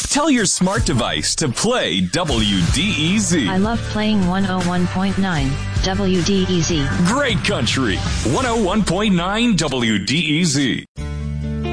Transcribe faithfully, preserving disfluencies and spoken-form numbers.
Tell your smart device to play W D E Z. I love playing one oh one point nine W D E Z. Great country. one oh one point nine W D E Z.